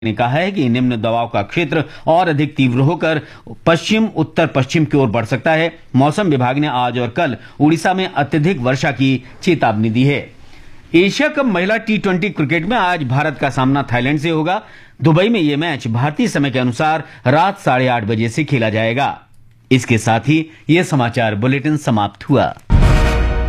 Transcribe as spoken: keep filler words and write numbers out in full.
ने कहा है कि निम्न दबाव का क्षेत्र और अधिक तीव्र होकर पश्चिम उत्तर पश्चिम की ओर बढ़ सकता है। मौसम विभाग ने आज और कल उड़ीसा में अत्यधिक वर्षा की चेतावनी दी है। एशिया कप महिला टी ट्वेंटी क्रिकेट में आज भारत का सामना थाईलैंड से होगा। दुबई में यह मैच भारतीय समय के अनुसार रात साढ़े आठ बजे से खेला जाएगा। इसके साथ ही यह समाचार बुलेटिन समाप्त हुआ।